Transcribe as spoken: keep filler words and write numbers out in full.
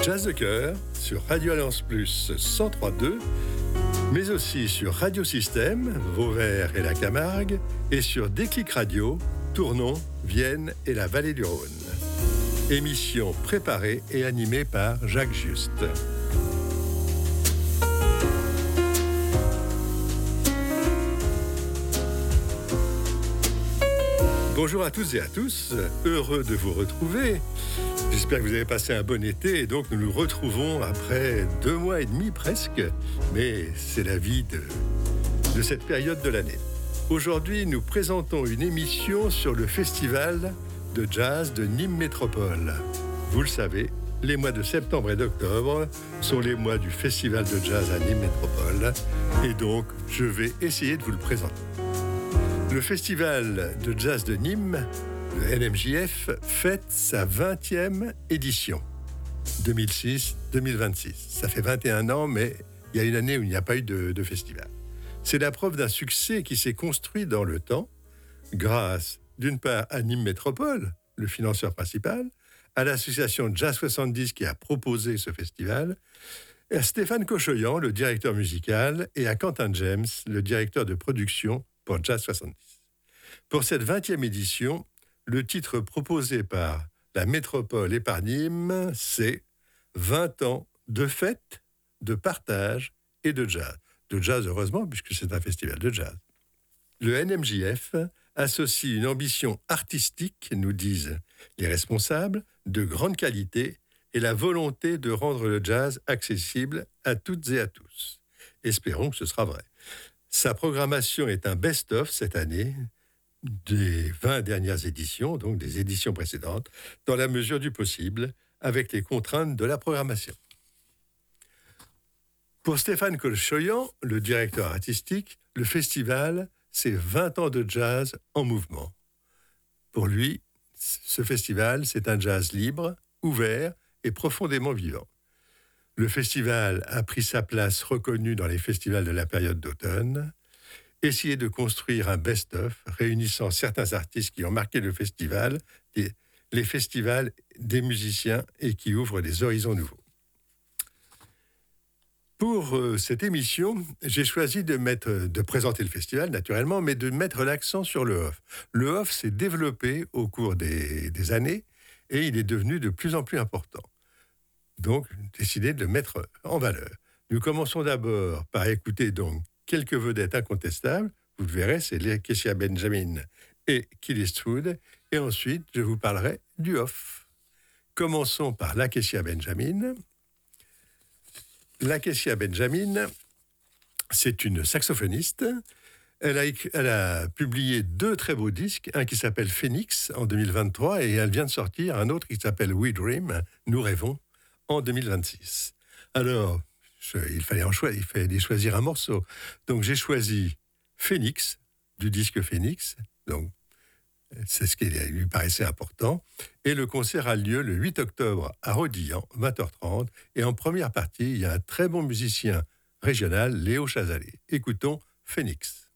Jazz de Cœur sur Radio Alliance Plus cent trois point deux, mais aussi sur Radio Système, Vauvert et la Camargue, et sur Déclic Radio, Tournon, Vienne et la Vallée du Rhône. Émission préparée et animée par Jacques Juste. Bonjour à toutes et à tous, heureux de vous retrouver. J'espère que vous avez passé un bon été et donc nous nous retrouvons après deux mois et demi presque, mais c'est la vie de, de cette période de l'année. Aujourd'hui, nous présentons une émission sur le festival de jazz de Nîmes Métropole. Vous le savez, les mois de septembre et d'octobre sont les mois du festival de jazz à Nîmes Métropole et donc je vais essayer de vous le présenter. Le festival de jazz de Nîmes, le N M J F, fête sa vingtième édition, deux mille six deux mille vingt-six. Ça fait vingt et un ans, mais il y a une année où il n'y a pas eu de, de festival. C'est la preuve d'un succès qui s'est construit dans le temps, grâce, d'une part, à Nîmes Métropole, le financeur principal, à l'association Jazz soixante-dix qui a proposé ce festival, à Stéphane Cochoyan, le directeur musical, et à Quentin James, le directeur de production pour Jazz soixante-dix. Pour cette vingtième édition, le titre proposé par la métropole et par Nîmes, c'est vingt ans de fête, de partage et de jazz. De jazz, heureusement, puisque c'est un festival de jazz. Le N M J F associe une ambition artistique, nous disent les responsables, de grande qualité et la volonté de rendre le jazz accessible à toutes et à tous. Espérons que ce sera vrai. Sa programmation est un best-of cette année des vingt dernières éditions, donc des éditions précédentes, dans la mesure du possible, avec les contraintes de la programmation. Pour Stéphane Cochoyan, le directeur artistique, le festival, c'est vingt ans de jazz en mouvement. Pour lui, ce festival, c'est un jazz libre, ouvert et profondément vivant. Le festival a pris sa place reconnue dans les festivals de la période d'automne. Essayer de construire un best-of réunissant certains artistes qui ont marqué le festival, et les festivals des musiciens et qui ouvrent des horizons nouveaux. Pour euh, cette émission, j'ai choisi de, mettre, de présenter le festival, naturellement, mais de mettre l'accent sur le off. Le off s'est développé au cours des, des années et il est devenu de plus en plus important. Donc, décidé de le mettre en valeur. Nous commençons d'abord par écouter donc quelques vedettes incontestables. Vous le verrez, c'est Lakecia Benjamin et Keely Eastwood. Et ensuite, je vous parlerai du off. Commençons par Lakecia Benjamin. Lakecia Benjamin, c'est une saxophoniste. Elle a, elle a publié deux très beaux disques, un qui s'appelle Phoenix en deux mille vingt-trois et elle vient de sortir un autre qui s'appelle We Dream, Nous rêvons, en deux mille vingt-six. Alors, je, il fallait en choisir, il fallait choisir un morceau. Donc j'ai choisi Phoenix, du disque Phoenix, donc c'est ce qui lui paraissait important. Et le concert a lieu le huit octobre à Rodillan, vingt heures trente. Et en première partie, il y a un très bon musicien régional, Léo Chazalet. Écoutons Phoenix.